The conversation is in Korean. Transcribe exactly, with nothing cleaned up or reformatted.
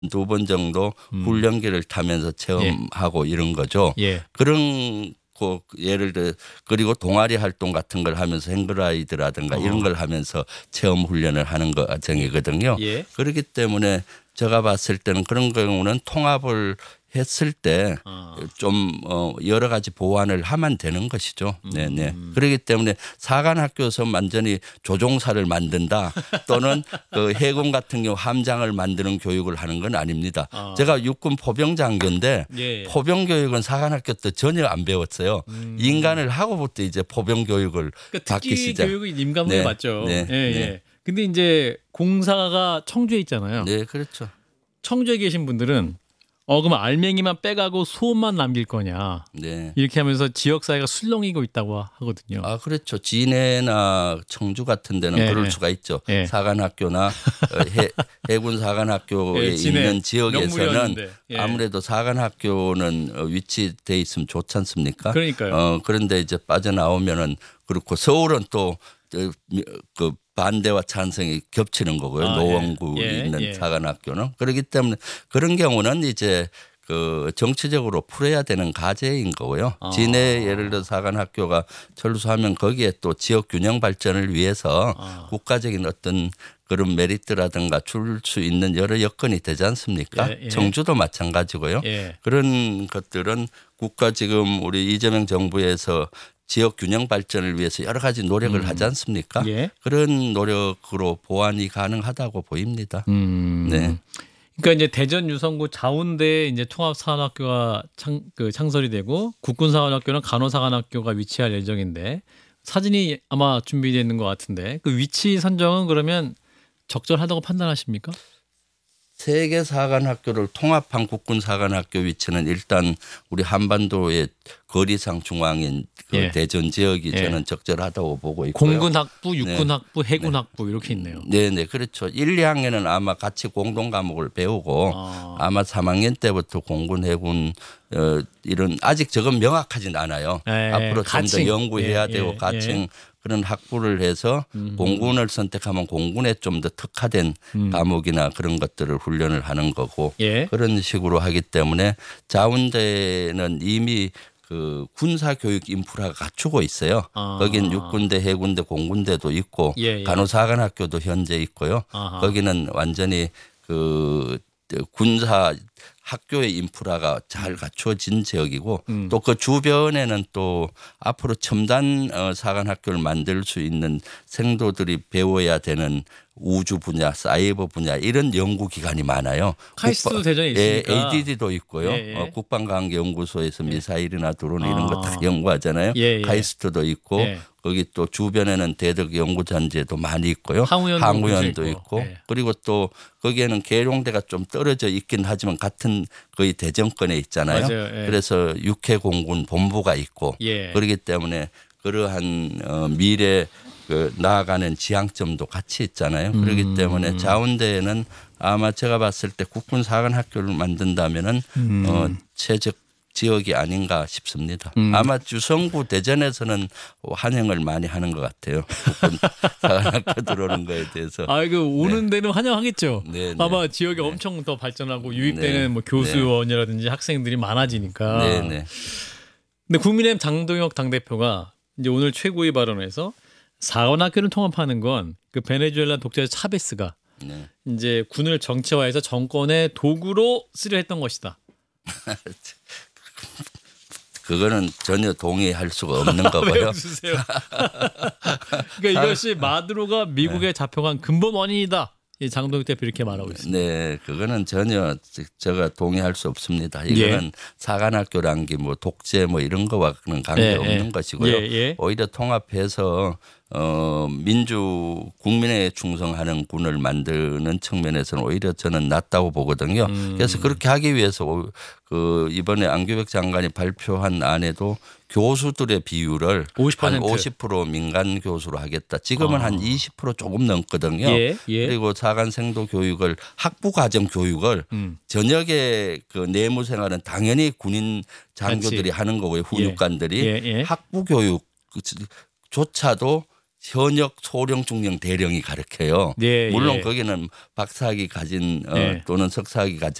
두 번 정도 음. 훈련기를 타면서 체험하고 예. 이런 거죠. 예. 그런 거 예를 들어 그리고 동아리 활동 같은 걸 하면서 행그라이드라든가 어. 이런 걸 하면서 체험 훈련을 하는 과정이거든요. 예. 그렇기 때문에 제가 봤을 때는 그런 경우는 통합을 했을 때 좀 어 여러 가지 보완을 하면 되는 것이죠. 네네. 음. 그렇기 때문에 사관학교에서 완전히 조종사를 만든다 또는 그 해군 같은 경우 함장을 만드는 교육을 하는 건 아닙니다. 아. 제가 육군 포병장교인데 예. 포병교육은 사관학교 때 전혀 안 배웠어요. 음. 인간을 하고부터 이제 포병교육을 그러니까 받기 시작. 특기 교육은 임관부에 네. 맞죠. 네. 예, 예. 네. 근데 이제 공사가 청주에 있잖아요. 네, 그렇죠. 청주에 계신 분들은 어 그럼 알맹이만 빼가고 소음만 남길 거냐. 네. 이렇게 하면서 지역 사회가 술렁이고 있다고 하거든요. 아 그렇죠. 진해나 청주 같은 데는 예, 그럴 예. 수가 있죠. 예. 사관학교나 해, 해군 사관학교에 예, 있는 지역에서는 예. 아무래도 사관학교는 위치돼 있으면 좋지 않습니까? 그러니까요. 어, 그런데 이제 빠져나오면은 그렇고 서울은 또 그 반대와 찬성이 겹치는 거고요. 아, 노원구에 예. 있는 예. 사관학교는. 그렇기 때문에 그런 경우는 이제 그 정치적으로 풀어야 되는 과제인 거고요. 아. 진해 예를 들어 사관학교가 철수하면 거기에 또 지역 균형 발전을 위해서 아. 국가적인 어떤 그런 메리트라든가 줄 수 있는 여러 여건이 되지 않습니까? 예, 예. 청주도 마찬가지고요. 예. 그런 것들은 국가 지금 우리 이재명 정부에서 지역 균형 발전을 위해서 여러 가지 노력을 음. 하지 않습니까? 예. 그런 노력으로 보완이 가능하다고 보입니다. 음. 네. 그러니까 이제 대전 유성구 자운대에 이제 통합사관학교가 창, 그 창설이 되고 국군사관학교는 간호사관학교가 위치할 예정인데 사진이 아마 준비되어 있는 것 같은데 그 위치 선정은 그러면 적절하다고 판단하십니까? 세 개 사관학교를 통합한 국군사관학교 위치는 일단 우리 한반도의 거리상 중앙인 그 예. 대전 지역이 예. 저는 적절하다고 보고 있고요. 공군학부, 육군학부, 네. 해군학부 네. 이렇게 있네요. 네, 네, 그렇죠. 일, 이 학년은 아마 같이 공동 과목을 배우고 아. 아마 삼 학년 때부터 공군, 해군 어, 이런 아직 저건 명확하진 않아요. 예. 앞으로 좀 더 연구해야 예. 되고 예. 가칭 예. 그런 학부를 해서 음. 공군을 선택하면 공군에 좀 더 특화된 음. 과목이나 그런 것들을 훈련을 하는 거고 예. 그런 식으로 하기 때문에 자운대는 이미 그 군사 교육 인프라가 갖추고 있어요. 아. 거기는 육군대, 해군대, 공군대도 있고 예, 예. 간호사관학교도 현재 있고요. 아하. 거기는 완전히 그 군사 학교의 인프라가 잘 갖추어진 지역이고 음. 또 그 주변에는 또 앞으로 첨단 사관학교를 만들 수 있는 생도들이 배워야 되는 우주 분야, 사이버 분야 이런 연구기관이 많아요. 카이스트도 국방, 대전에 있으니까. 예, 에이디디도 있고요. 예, 예. 어, 국방과학연구소에서 예. 미사일이나 드론 아. 이런 거 다 연구하잖아요. 예, 예. 카이스트도 있고 예. 거기 또 주변에는 대덕 연구단지도 많이 있고요. 항우연도, 항우연도 있고 예. 그리고 또 거기에는 계룡대가 좀 떨어져 있긴 하지만 같은 거의 대전권에 있잖아요. 예. 그래서 육해공군 본부가 있고 예. 그렇기 때문에 그러한 어, 미래 그 나아가는 지향점도 같이 있잖아요. 그렇기 음. 때문에 자운대에는 아마 제가 봤을 때 국군 사관학교를 만든다면은 음. 어, 최적 지역이 아닌가 싶습니다. 음. 아마 유성구 대전에서는 환영을 많이 하는 것 같아요. 국군 사관학교 들어오는 거에 대해서. 아, 그 오는 네. 데는 환영하겠죠. 네, 네. 아마 지역이 네. 엄청 더 발전하고 유입되는 네. 뭐 교수원이라든지 네. 학생들이 많아지니까. 네, 네. 근데 국민의힘 장동혁 당대표가 이제 오늘 최고위 발언에서 사관학교를 통합하는 건 그 베네수엘라 독재자 차베스가 네. 이제 군을 정치화해서 정권의 도구로 쓰려 했던 것이다. 그거는 전혀 동의할 수가 없는 거고요. 외워주세요. 그러니까 이것이 마두로가 미국에 네. 잡혀간 근본 원인이다. 이 장동혁 대표 이렇게 말하고 있습니다. 네, 그거는 전혀 제가 동의할 수 없습니다. 이거는 예. 사관학교란 게 뭐 독재 뭐 이런 거와는 관계 예, 없는 예. 것이고요. 예, 예. 오히려 통합해서 어, 민주 국민에 충성하는 군을 만드는 측면에서는 오히려 저는 낫다고 보거든요. 음. 그래서 그렇게 하기 위해서 그 이번에 안규백 장관이 발표한 안에도 교수들의 비율을 오십 퍼센트. 한 오십 퍼센트 민간 교수로 하겠다. 지금은 아. 한 이십 퍼센트 조금 넘거든요. 예, 예. 그리고 사관생도 교육을 학부 과정 교육을 음. 저녁에 그 내무 생활은 당연히 군인 장교들이 그렇지. 하는 거고요. 훈육관들이 예, 예, 예. 학부 교육조차도 현역, 소령, 중령, 대령이 가르쳐요. 예, 물론 예. 거기는 박사학위 가진 어, 예. 또는 석사학위 가진